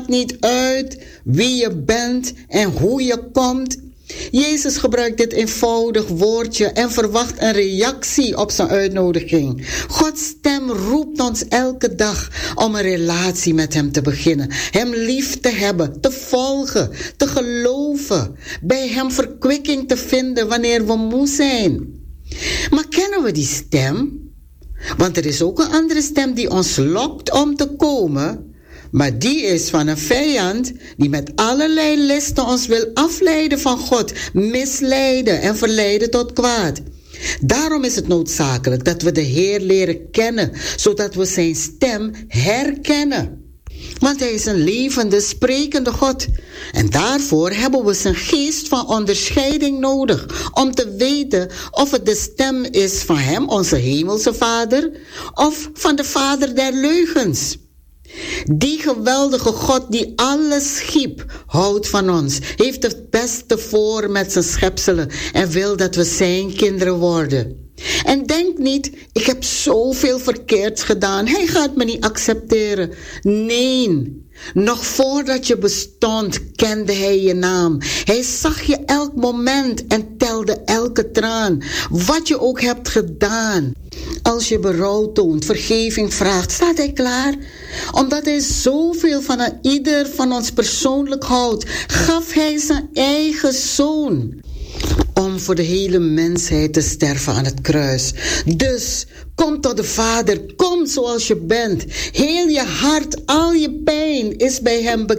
niet uit wie je bent en hoe je komt. Jezus gebruikt dit eenvoudig woordje en verwacht een reactie op zijn uitnodiging. Gods stem roept ons elke dag om een relatie met hem te beginnen. Hem lief te hebben, te volgen, te geloven. Bij hem verkwikking te vinden wanneer we moe zijn. Maar kennen we die stem? Want er is ook een andere stem die ons lokt om te komen. Maar die is van een vijand die met allerlei listen ons wil afleiden van God, misleiden en verleiden tot kwaad. Daarom is het noodzakelijk dat we de Heer leren kennen, zodat we zijn stem herkennen. Want hij is een levende, sprekende God. En daarvoor hebben we zijn geest van onderscheiding nodig, om te weten of het de stem is van hem, onze hemelse Vader, of van de vader der leugens. Die geweldige God die alles schiep, houdt van ons, heeft het beste voor met zijn schepselen en wil dat we zijn kinderen worden. En denk niet, ik heb zoveel verkeerds gedaan, hij gaat me niet accepteren. Nee, nog voordat je bestond kende hij je naam. Hij zag je elk moment en telde elke traan. Wat je ook hebt gedaan. Als je berouw toont, vergeving vraagt, staat hij klaar. Omdat hij zoveel van ieder van ons persoonlijk houdt, gaf hij zijn eigen zoon om voor de hele mensheid te sterven aan het kruis. Dus kom tot de Vader, kom zoals je bent. Heel je hart, al je pijn is bij hem bekend.